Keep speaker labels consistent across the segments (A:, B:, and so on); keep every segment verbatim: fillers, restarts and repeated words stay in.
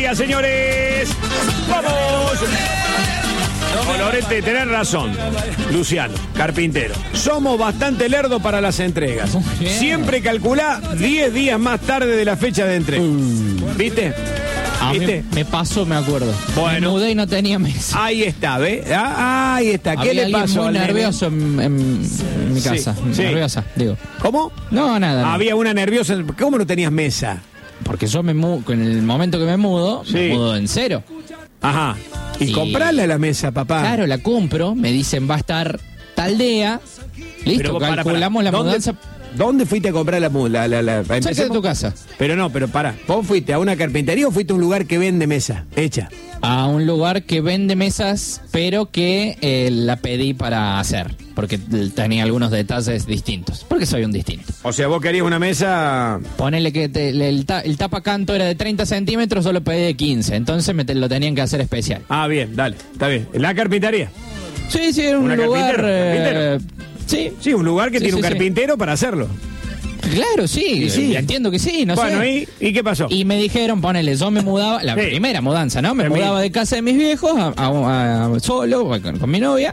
A: Carpintería, señores. ¡Vamos! Colorete, tenés razón, Luciano, carpintero. Somos bastante lerdos para las entregas. Siempre calculá diez días más tarde de la fecha de entrega. ¿Viste?
B: A
A: ¿Viste?
B: mí me pasó, me acuerdo.
A: Bueno.
B: Me mudé y no tenía mesa.
A: Ahí está, ¿ves? Ah, ahí está. ¿Qué
B: Había
A: le pasó?
B: muy
A: al nene?
B: nervioso en, en- en mi casa.
A: Sí, sí.
B: Nerviosa, digo.
A: ¿Cómo?
B: No, nada. no.
A: Había una nerviosa. ¿Cómo no tenías mesa?
B: Porque yo me mudo, en el momento que me mudo,
A: Sí.
B: me mudo en cero.
A: Ajá. Y,
B: Y-
A: comprarle a la mesa, papá.
B: Claro, la compro, me dicen va a estar tal día. Listo,
A: Pero, para,
B: calculamos
A: para.
B: la
A: ¿Dónde-
B: mudanza.
A: ¿Dónde fuiste a comprar la muda? La, la, la-
B: Cerca de
A: empecemos?
B: tu casa.
A: Pero no, pero pará. ¿Vos fuiste a una carpintería o fuiste a un lugar que vende mesa hecha?
B: A un lugar que vende mesas, pero que eh, la pedí para hacer. Porque tenía algunos detalles distintos. Porque soy un distinto.
A: O sea, vos querías una mesa...
B: Ponele que te- el, ta- el tapacanto era de treinta centímetros, solo pedí de quince. Entonces me te- lo tenían que hacer especial.
A: Ah, bien, dale, está bien. ¿La carpintería?
B: Sí, sí, era un
A: ¿Una
B: lugar.
A: carpintero?
B: eh,
A: ¿Carpintero?
B: sí,
A: Sí, un lugar que
B: Sí,
A: tiene
B: sí,
A: un
B: sí.
A: carpintero para hacerlo.
B: claro, sí,
A: Y sí.
B: entiendo que sí, no
A: bueno,
B: sé.
A: ¿y, ¿y qué pasó?
B: Y me dijeron, ponele, yo me mudaba, la
A: Sí.
B: primera mudanza, ¿no? Me
A: Permi-
B: mudaba de casa de mis viejos a, a- a- solo, con, con mi novia.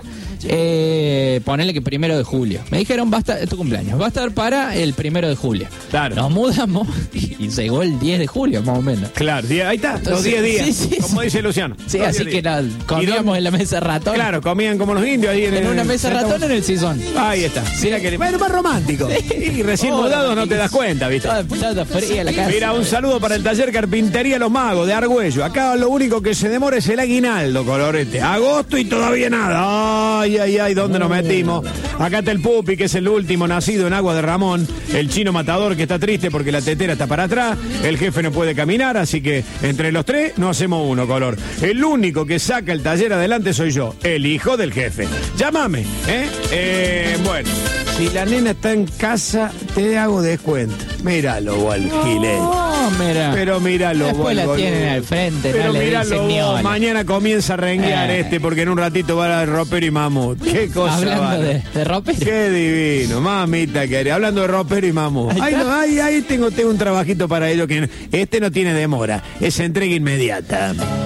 B: Eh, ponele que primero de julio. Me dijeron, va a estar, es tu cumpleaños, va a estar para el primero de julio.
A: Claro.
B: Nos mudamos y llegó el diez de julio, más o menos.
A: Claro, die- ahí está, los
B: Entonces,
A: diez días,
B: sí, sí,
A: como
B: sí.
A: dice Luciano.
B: Sí,
A: Los
B: así
A: diez
B: que
A: días.
B: nada,
A: ¿Y
B: comíamos
A: dónde?
B: en la mesa ratón.
A: Claro, comían como los indios ahí en,
B: En
A: el-
B: una mesa ratón en el sillón.
A: Ahí está. Mira que bueno, más romántico. Y recién
B: Oh,
A: mudado no te das cuenta, ¿viste?
B: Toda, toda fría la casa.
A: Mira, un saludo para el taller Carpintería Los Magos de Argüello. Acá lo único que se demora es el aguinaldo, Colorete. Agosto y todavía nada. Ay, ay, ay, ¿dónde nos metimos? Acá está el Pupi, que es el último nacido en Agua de Ramón. El chino matador, que está triste porque la tetera está para atrás. El jefe no puede caminar, así que entre los tres no hacemos uno, Color. El único que saca el taller adelante soy yo, el hijo del jefe. Llámame, ¿eh? Eh, bueno, si la nena está en casa, te hago descuento. Míralo, alquiler.
B: Oh, mira.
A: Pero míralo,
B: Después la
A: vos,
B: tienen
A: boludo.
B: al frente,
A: Pero
B: no le
A: míralo,
B: dicen ni
A: vos,
B: hola.
A: mañana comienza a renguear
B: Eh.
A: este porque en un ratito va a ropero y mamut. Qué cosa.
B: Hablando
A: bárbara.
B: de, de ropero.
A: Qué divino, mamita querida. Hablando de ropero y mamut.
B: Ahí
A: Ay,
B: está.
A: no, ay, ahí tengo, tengo un trabajito para ello que este no tiene demora. Es entrega inmediata.